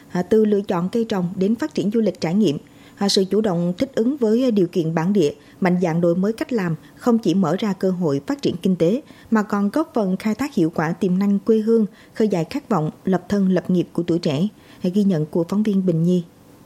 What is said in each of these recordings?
từ lựa chọn cây trồng đến phát triển du lịch trải nghiệm. Sự chủ động thích ứng với điều kiện bản địa, mạnh dạn đổi mới cách làm không chỉ mở ra cơ hội phát triển kinh tế mà còn góp phần khai thác hiệu quả tiềm năng quê hương, khơi dậy khát vọng lập thân lập nghiệp của tuổi trẻ. Ghi nhận của phóng viên Bình Nhi.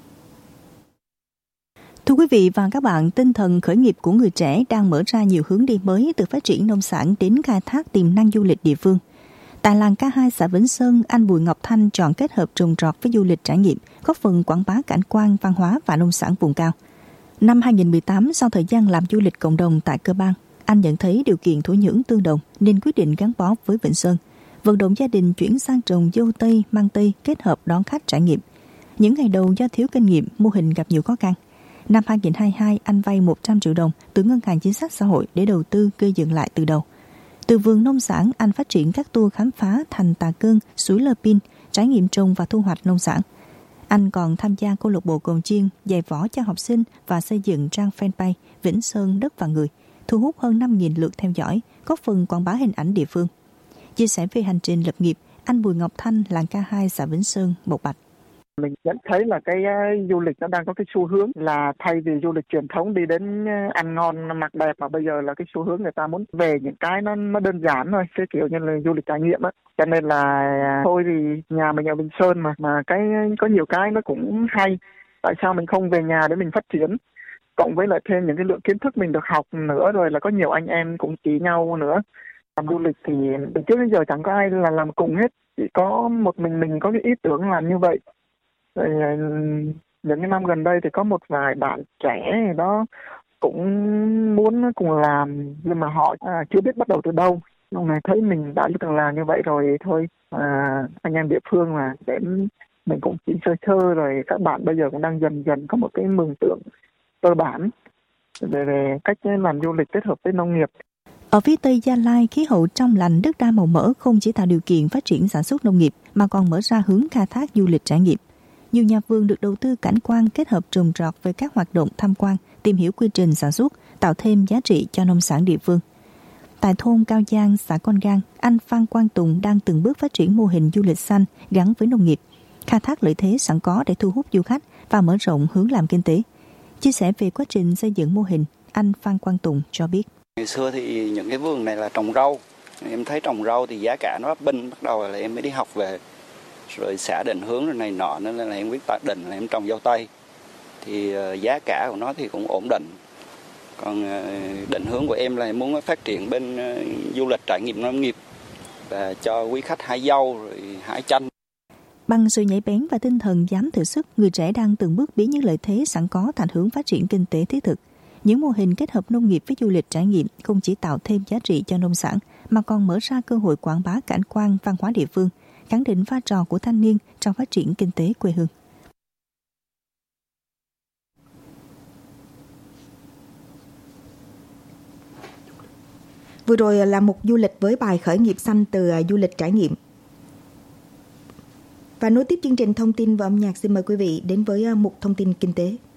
Thưa quý vị và các bạn, tinh thần khởi nghiệp của người trẻ đang mở ra nhiều hướng đi mới từ phát triển nông sản đến khai thác tiềm năng du lịch địa phương. Tại làng K2 xã Vĩnh Sơn, anh Bùi Ngọc Thanh chọn kết hợp trồng trọt với du lịch trải nghiệm, góp phần quảng bá cảnh quan, văn hóa và nông sản vùng cao. Năm 2018, sau thời gian làm du lịch cộng đồng tại Cơ Bang, anh nhận thấy điều kiện thổ nhưỡng tương đồng nên quyết định gắn bó với Vĩnh Sơn, vận động gia đình chuyển sang trồng dâu tây, măng tây kết hợp đón khách trải nghiệm. Những ngày đầu do thiếu kinh nghiệm, mô hình gặp nhiều khó khăn. Năm 2022, anh vay 100 triệu đồng từ Ngân hàng Chính sách Xã hội để đầu tư gây dựng lại từ đầu. Từ vườn nông sản, anh phát triển các tour khám phá thành Tà Cơn, suối Lơ Pin, trải nghiệm trồng và thu hoạch nông sản. Anh còn tham gia câu lạc bộ cồng chiêng, dạy võ cho học sinh và xây dựng trang fanpage Vĩnh Sơn Đất và Người, thu hút hơn 5.000 lượt theo dõi, góp phần quảng bá hình ảnh địa phương. Chia sẻ về hành trình lập nghiệp, anh Bùi Ngọc Thanh, làng K2 xã Vĩnh Sơn, bộc bạch. Mình nhận thấy là cái du lịch nó đang có cái xu hướng là thay vì du lịch truyền thống đi đến ăn ngon mặc đẹp, mà bây giờ là cái xu hướng người ta muốn về những cái nó đơn giản thôi, cái kiểu như là du lịch trải nghiệm á. Cho nên là thôi thì nhà mình ở Bình Sơn mà cái có nhiều cái nó cũng hay, tại sao mình không về nhà để mình phát triển, cộng với lại thêm những cái lượng kiến thức mình được học nữa, rồi là có nhiều anh em cũng chỉ nhau nữa. Làm du lịch thì từ trước đến giờ chẳng có ai là làm cùng hết, chỉ có một mình có cái ý tưởng làm như vậy. Rồi những cái năm gần đây thì có một vài bạn trẻ đó cũng muốn cùng làm, nhưng mà họ chưa biết bắt đầu từ đâu. Lúc này thấy mình đã từng làm như vậy rồi thôi, anh em địa phương mà để mình cũng chỉ sơ rồi các bạn bây giờ cũng đang dần dần có một cái mường tượng cơ bản về cách làm du lịch kết hợp với nông nghiệp. Ở phía Tây Gia Lai, khí hậu trong lành, đất đai màu mỡ không chỉ tạo điều kiện phát triển sản xuất nông nghiệp mà còn mở ra hướng khai thác du lịch trải nghiệm. Nhiều nhà vườn được đầu tư cảnh quan kết hợp trồng trọt với các hoạt động tham quan, tìm hiểu quy trình sản xuất, tạo thêm giá trị cho nông sản địa phương. Tại thôn Cao Giang, xã Con Gang, anh Phan Quang Tùng đang từng bước phát triển mô hình du lịch xanh gắn với nông nghiệp, khai thác lợi thế sẵn có để thu hút du khách và mở rộng hướng làm kinh tế. Chia sẻ về quá trình xây dựng mô hình, anh Phan Quang Tùng cho biết. Ngày xưa thì những cái vườn này là trồng rau, em thấy trồng rau thì giá cả nó bấp bênh, bắt đầu là em mới đi học về. Rồi xã định hướng rồi này nọ nên là em quyết định là em trồng dâu tây, thì giá cả của nó thì cũng ổn định. Còn định hướng của em là em muốn phát triển bên du lịch trải nghiệm nông nghiệp và cho quý khách hái dâu rồi hái chanh. Bằng sự nhạy bén và tinh thần dám thử sức, người trẻ đang từng bước biến những lợi thế sẵn có thành hướng phát triển kinh tế thiết thực. Những mô hình kết hợp nông nghiệp với du lịch trải nghiệm không chỉ tạo thêm giá trị cho nông sản mà còn mở ra cơ hội quảng bá cảnh quan văn hóa địa phương, khẳng định vai trò của thanh niên trong phát triển kinh tế quê hương. Vừa rồi là một du lịch với bài khởi nghiệp xanh từ du lịch trải nghiệm. Và nối tiếp chương trình thông tin và âm nhạc, xin mời quý vị đến với một thông tin kinh tế.